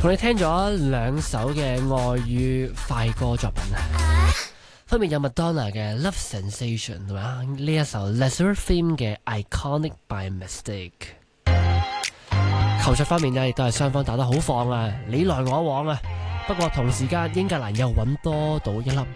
同你聽咗兩首嘅外語快歌作品分別有麥當娜嘅 Love Sensation 同埋呢一首 Le Seraphim 嘅 Iconic by Mistake。球賽方面亦都係雙方打得好放啊，你來我往啊。不過同時間英格蘭又揾多到一粒